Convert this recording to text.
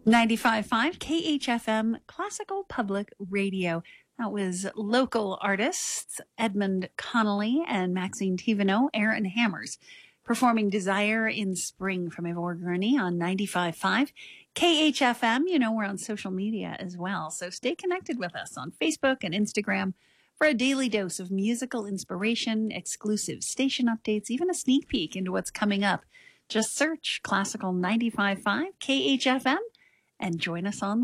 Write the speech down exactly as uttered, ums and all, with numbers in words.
ninety-five point five K H F M, Classical Public Radio. That was local artists Edmund Connolly and Maxine Tivino, Aaron Hammers, performing Desire in Spring from Ivor Gurney on ninety-five point five K H F M. You know, we're on social media as well, so stay connected with us on Facebook and Instagram for a daily dose of musical inspiration, exclusive station updates, even a sneak peek into what's coming up. Just search Classical ninety-five point five K H F M and join us on